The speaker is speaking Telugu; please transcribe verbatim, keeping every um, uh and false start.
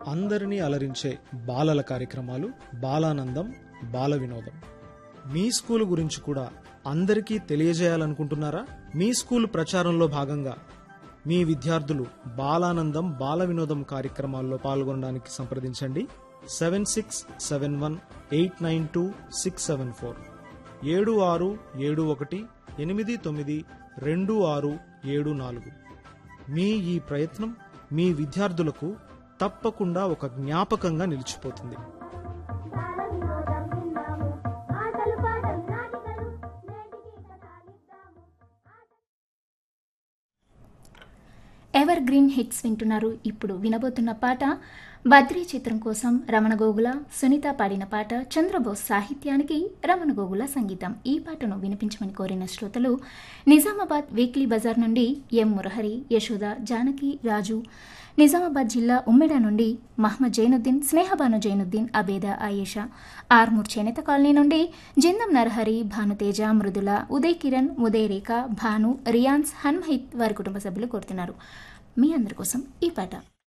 అందరినీ అలరించే బాలల కార్యక్రమాలు బాలానందం బాల వినోదం. మీ స్కూలు గురించి కూడా అందరికీ తెలియజేయాలనుకుంటున్నారా? మీ స్కూలు ప్రచారంలో భాగంగా మీ విద్యార్థులు బాలానందం బాల వినోదం కార్యక్రమాల్లో పాల్గొనడానికి సంప్రదించండి. Seven six seven one eight nine two six seven four ఏడు ఆరు ఏడు ఒకటి ఎనిమిది తొమ్మిది రెండు ఆరు ఏడు నాలుగు. మీ ఈ ప్రయత్నం మీ విద్యార్థులకు తప్పకుండా ఒక జ్ఞాపకంగా నిలిచిపోతుంది. ఎవర్ గ్రీన్ హిట్స్ వింటున్నారు. ఇప్పుడు వినబోతున్న పాట బద్రీ చిత్రం కోసం రమణ గోగుల సునీత పాడిన పాట. చంద్రబోస్ సాహిత్యానికి రమణ గోగుల సంగీతం. ఈ పాటను వినిపించమని కోరిన శ్రోతలు నిజామాబాద్ వీక్లీ బజార్ నుండి ఎం మురహరి, యశోద, జానకి, రాజు, నిజామాబాద్ జిల్లా ఉమ్మెడ నుండి మహమ్మద్ జైనుద్దీన్, స్నేహబాను జైనుద్దీన్, అబేద, ఆయేషా, ఆర్మూర్ చేనేత కాలనీ నుండి జిందం నరహరి, భానుతేజ, మృదుల, ఉదయ్ కిరణ్, ఉదయ్ రేఖ, భాను, రియాన్స్, హన్మహిత్ వారి కుటుంబ సభ్యులు కోరుతున్నారు. మీ అందరి కోసం ఈ పాట.